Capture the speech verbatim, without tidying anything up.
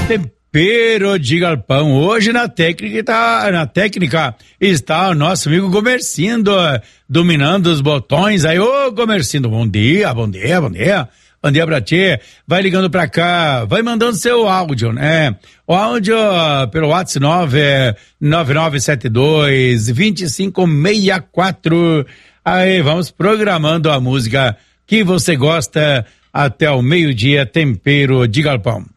Tempero de galpão. Hoje na técnica tá, na técnica está o nosso amigo Gomercindo, dominando os botões. Aí, ô Gomercindo, bom dia, bom dia, bom dia. Bom dia pra ti. Vai ligando pra cá, vai mandando seu áudio, né? O áudio pelo WhatsApp nove nove nove sete dois, dois cinco seis quatro. Aí, vamos programando a música que você gosta até o meio-dia, Tempero de Galpão.